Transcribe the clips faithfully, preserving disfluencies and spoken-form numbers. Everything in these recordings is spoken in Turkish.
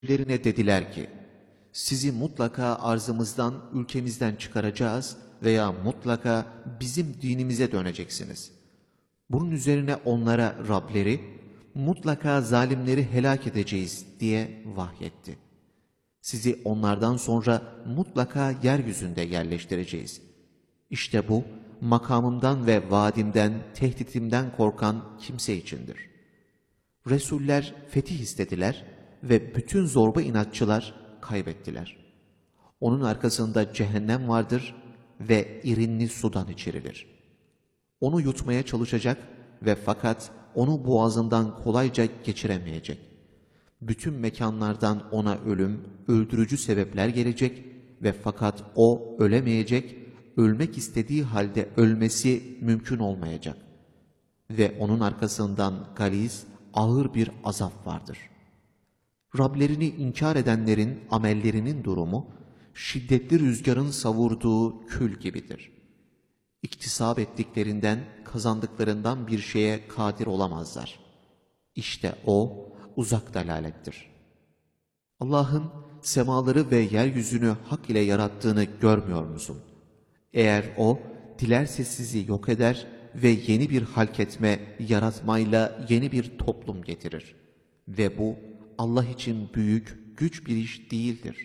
Lerine dediler ki, sizi mutlaka arzımızdan, ülkemizden çıkaracağız veya mutlaka bizim dinimize döneceksiniz. Bunun üzerine onlara Rableri, mutlaka zalimleri helak edeceğiz diye vahyetti. Sizi onlardan sonra mutlaka yeryüzünde yerleştireceğiz. İşte bu, makamımdan ve vaadimden, tehditimden korkan kimse içindir. Resuller fetih istediler ve bütün zorba inatçılar kaybettiler. Onun arkasında cehennem vardır ve irinli sudan içirilir. Onu yutmaya çalışacak ve fakat onu boğazından kolayca geçiremeyecek. Bütün mekanlardan ona ölüm, öldürücü sebepler gelecek ve fakat o ölemeyecek, ölmek istediği halde ölmesi mümkün olmayacak. Ve onun arkasından galiz, ağır bir azap vardır. Rablerini inkar edenlerin amellerinin durumu, şiddetli rüzgarın savurduğu kül gibidir. İktisap ettiklerinden, kazandıklarından bir şeye kadir olamazlar. İşte o, uzak dalalettir. Allah'ın semaları ve yeryüzünü hak ile yarattığını görmüyor musun? Eğer O, dilerse sizi yok eder ve yeni bir halk etme, yaratmayla yeni bir toplum getirir. Ve bu, Allah için büyük, güç bir iş değildir.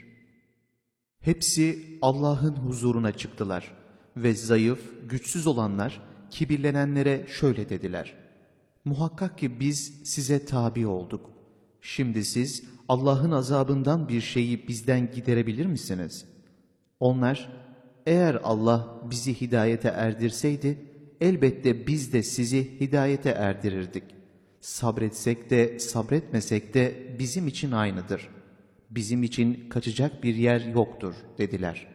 Hepsi Allah'ın huzuruna çıktılar ve zayıf, güçsüz olanlar, kibirlenenlere şöyle dediler: muhakkak ki biz size tabi olduk. Şimdi siz Allah'ın azabından bir şeyi bizden giderebilir misiniz? Onlar, eğer Allah bizi hidayete erdirseydi, elbette biz de sizi hidayete erdirirdik. Sabretsek de sabretmesek de bizim için aynıdır. Bizim için kaçacak bir yer yoktur dediler.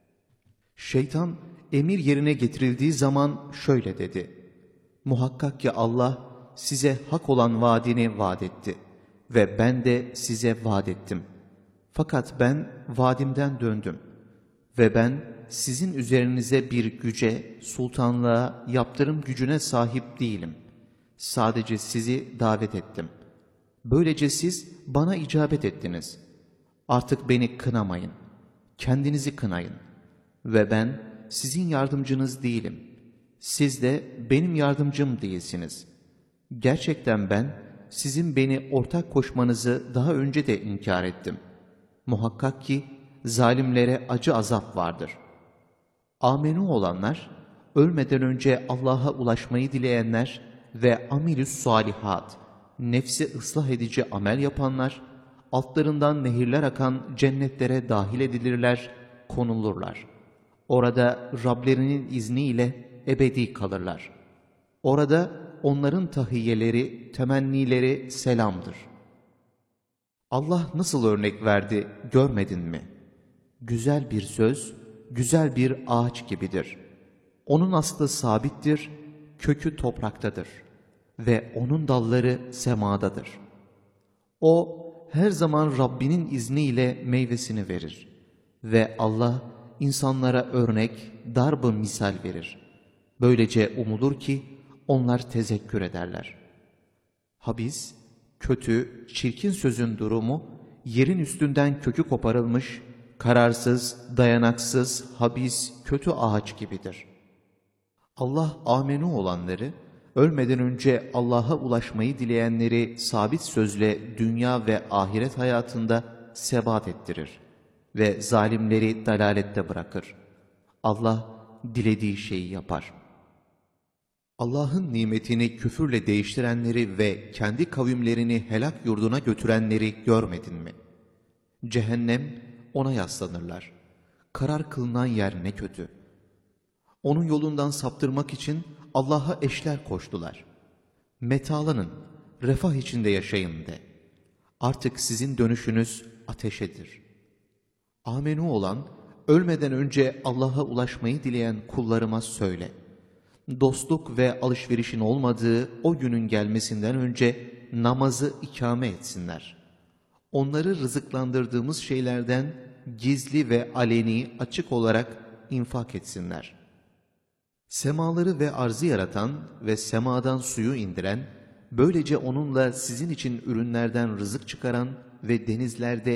Şeytan emir yerine getirildiği zaman şöyle dedi: muhakkak ki Allah size hak olan vaadini vaat etti ve ben de size vaat ettim. Fakat ben vaadimden döndüm ve ben sizin üzerinize bir güce, sultanlığa, yaptırım gücüne sahip değilim. Sadece sizi davet ettim. Böylece siz bana icabet ettiniz. Artık beni kınamayın, kendinizi kınayın ve ben sizin yardımcınız değilim. Siz de benim yardımcım değilsiniz. Gerçekten ben sizin beni ortak koşmanızı daha önce de inkar ettim. Muhakkak ki zalimlere acı azap vardır. Amenu olanlar, ölmeden önce Allah'a ulaşmayı dileyenler ve amilüs salihat, nefsi ıslah edici amel yapanlar, altlarından nehirler akan cennetlere dahil edilirler, konulurlar. Orada Rablerinin izniyle ebedi kalırlar. Orada onların tahiyyeleri, temennileri selamdır. Allah nasıl örnek verdi görmedin mi? Güzel bir söz, güzel bir ağaç gibidir. Onun aslı sabittir, kökü topraktadır ve onun dalları semadadır. O her zaman Rabbinin izniyle meyvesini verir ve Allah insanlara örnek, darb-ı misal verir. Böylece umulur ki onlar tezekkür ederler. Habis, kötü, çirkin sözün durumu, yerin üstünden kökü koparılmış, kararsız, dayanaksız, habis, kötü ağaç gibidir. Allah amenu olanları, ölmeden önce Allah'a ulaşmayı dileyenleri sabit sözle dünya ve ahiret hayatında sebat ettirir ve zalimleri dalalette bırakır. Allah dilediği şeyi yapar. Allah'ın nimetini küfürle değiştirenleri ve kendi kavimlerini helak yurduna götürenleri görmedin mi? Cehennem, ona yaslanırlar. Karar kılınan yer ne kötü. Onun yolundan saptırmak için Allah'a eşler koştular. Metalanın, refah içinde yaşayın de. Artık sizin dönüşünüz ateşedir. Amenu olan, ölmeden önce Allah'a ulaşmayı dileyen kullarıma söyle. Dostluk ve alışverişin olmadığı o günün gelmesinden önce namazı ikame etsinler. Onları rızıklandırdığımız şeylerden gizli ve aleni açık olarak infak etsinler. Semaları ve arzı yaratan ve semadan suyu indiren, böylece onunla sizin için ürünlerden rızık çıkaran ve denizlerde